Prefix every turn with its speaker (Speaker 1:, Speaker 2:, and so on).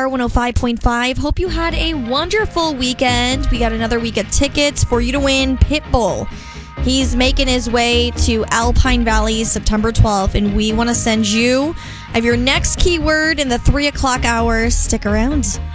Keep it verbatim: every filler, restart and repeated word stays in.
Speaker 1: Star one oh five point five. Hope you had a wonderful weekend. We got another week of tickets for you to win Pitbull. He's making his way to Alpine Valley September twelfth, and we want to send you of your next keyword in the three o'clock hour. Stick around.